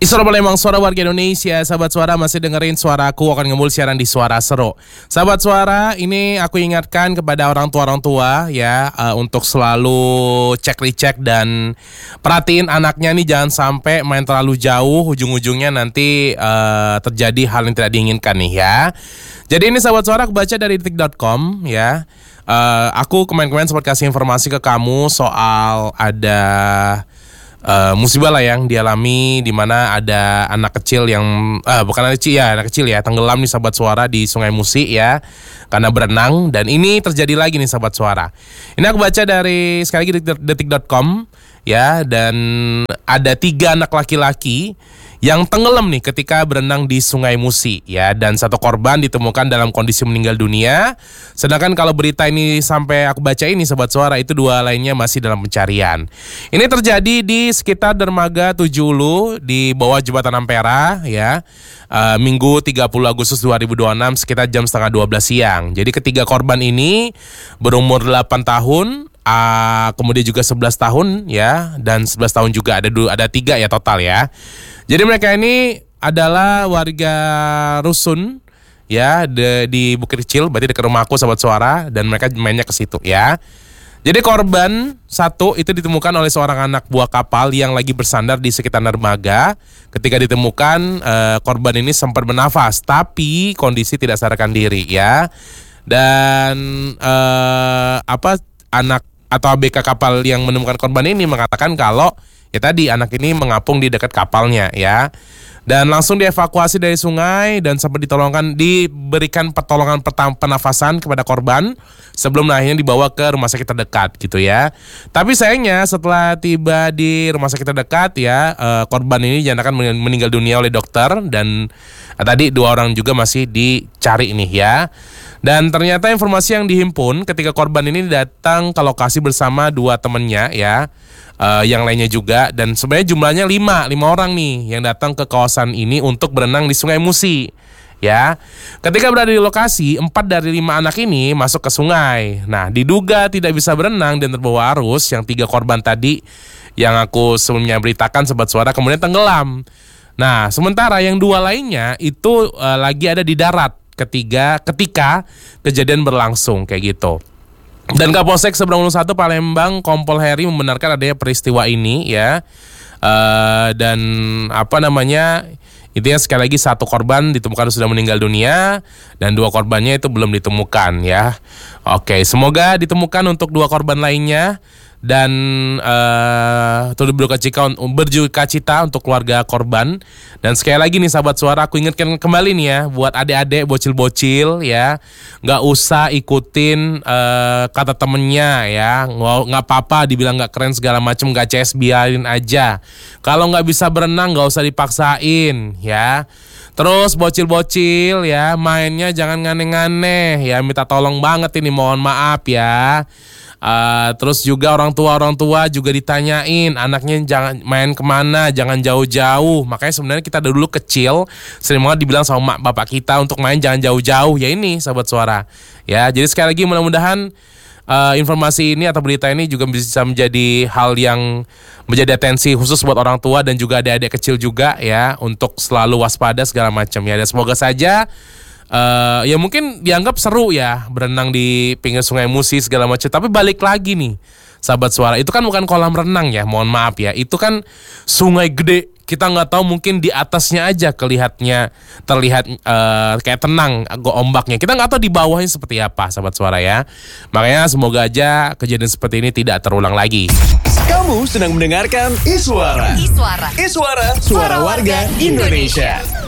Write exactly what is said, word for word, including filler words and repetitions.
Suara Palembang, suara warga Indonesia. Sahabat Suara masih dengerin suaraku akan ngemul siaran di Suara Seru. Sahabat Suara, ini aku ingatkan kepada orang tua-orang tua ya uh, untuk selalu cek-recek dan perhatiin anaknya nih, jangan sampai main terlalu jauh, ujung-ujungnya nanti uh, terjadi hal yang tidak diinginkan nih ya. Jadi ini sahabat Suara, aku baca dari detik dot com ya. Uh, aku kemarin-kemarin sempat kasih informasi ke kamu soal ada Uh, musibah lah yang dialami, di mana ada anak kecil yang uh, bukan anak kecil ya, anak kecil ya tenggelam nih sahabat Suara di Sungai Musi ya karena berenang, dan ini terjadi lagi nih sahabat Suara. Ini aku baca dari sekali lagi detik dot com ya, dan ada tiga anak laki-laki yang tenggelam nih ketika berenang di Sungai Musi ya, dan satu korban ditemukan dalam kondisi meninggal dunia. Sedangkan kalau berita ini sampai aku baca ini sahabat Suara, itu dua lainnya masih dalam pencarian. Ini terjadi di sekitar dermaga Tujuh Hulu di bawah jembatan Ampera ya, uh, Minggu tiga puluh Agustus dua ribu dua puluh enam sekitar jam setengah dua belas siang. Jadi ketiga korban ini berumur delapan tahun, uh, kemudian juga sebelas tahun ya, dan sebelas tahun juga, ada ada tiga ya total ya. Jadi mereka ini adalah warga rusun ya de, di Bukit Kecil, berarti dekat rumahku sahabat Suara, dan mereka mainnya ke situ ya. Jadi korban satu itu ditemukan oleh seorang anak buah kapal yang lagi bersandar di sekitar dermaga. Ketika ditemukan eh, korban ini sempat bernafas tapi kondisi tidak sadarkan diri ya. Dan eh, apa anak atau A B K kapal yang menemukan korban ini mengatakan kalau ya tadi anak ini mengapung di dekat kapalnya ya, dan langsung dievakuasi dari sungai dan sempat ditolongkan diberikan pertolongan pernafasan kepada korban sebelum akhirnya dibawa ke rumah sakit terdekat gitu ya. Tapi sayangnya setelah tiba di rumah sakit terdekat ya, eh, korban ini dinyatakan meninggal dunia oleh dokter, dan eh, tadi dua orang juga masih dicari nih ya. Dan ternyata informasi yang dihimpun ketika korban ini datang ke lokasi bersama dua temannya ya, uh, yang lainnya juga, dan sebenarnya jumlahnya lima, lima orang nih yang datang ke kawasan ini untuk berenang di Sungai Musi ya. Ketika berada di lokasi, empat dari lima anak ini masuk ke sungai. Nah, diduga tidak bisa berenang dan terbawa arus, yang tiga korban tadi yang aku sebelumnya beritakan sobat Suara kemudian tenggelam. Nah, sementara yang dua lainnya itu uh, lagi ada di darat ketiga ketika kejadian berlangsung kayak gitu. Dan Kapolsek Seberang Ulun satu Palembang Kompol Heri membenarkan adanya peristiwa ini ya. Uh, dan apa namanya, intinya sekali lagi satu korban ditemukan sudah meninggal dunia dan dua korbannya itu belum ditemukan ya. Oke, semoga ditemukan untuk dua korban lainnya, dan uh, turut berduka cita untuk keluarga korban. Dan sekali lagi nih sahabat Suara, aku ingatkan kembali nih ya buat adik-adik bocil-bocil ya, nggak usah ikutin uh, kata temennya ya, nggak apa-apa dibilang nggak keren segala macam, nggak C S, biarin aja. Kalau nggak bisa berenang nggak usah dipaksain ya. Terus bocil-bocil ya, mainnya jangan ngane-ngane ya, minta tolong banget ini, mohon maaf ya. Uh, terus juga orang tua orang tua juga ditanyain anaknya jangan main kemana, jangan jauh-jauh. Makanya sebenarnya kita dulu kecil sering banget dibilang sama mak bapak kita untuk main jangan jauh-jauh. Ya ini sahabat Suara ya. Jadi sekali lagi mudah-mudahan uh, informasi ini atau berita ini juga bisa menjadi hal yang menjadi atensi khusus buat orang tua dan juga adik-adik kecil juga ya, untuk selalu waspada segala macam ya. Dan semoga saja Uh, ya mungkin dianggap seru ya berenang di pinggir Sungai Musi segala macam, tapi balik lagi nih sahabat Suara, itu kan bukan kolam renang ya, mohon maaf ya, itu kan sungai gede. Kita nggak tahu, mungkin di atasnya aja kelihatnya terlihat uh, kayak tenang ombaknya, kita nggak tahu di bawahnya seperti apa sahabat Suara ya. Makanya semoga aja kejadian seperti ini tidak terulang lagi. Kamu sedang mendengarkan Iswara. Iswara. Iswara, suara warga Indonesia.